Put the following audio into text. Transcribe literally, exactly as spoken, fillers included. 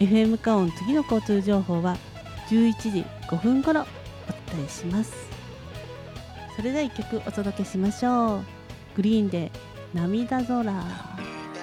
エフエム カオン次の交通情報はじゅういちじごふん頃お伝えします。それではいっきょくお届けしましょう。グリーンで涙空。